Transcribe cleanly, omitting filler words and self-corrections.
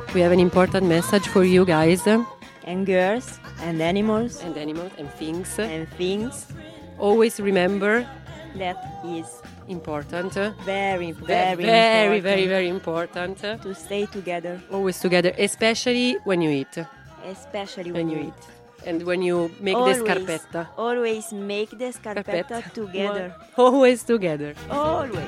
We have an important message for you guys. And girls, and animals, And animals and things. and things. Always remember, That is important. very, Very, important. very, very important. To stay together, Always together, especially when you eat. especially When when you you eat. And when you make Always, the scarpetta. always make the scarpetta together. Always together. Always.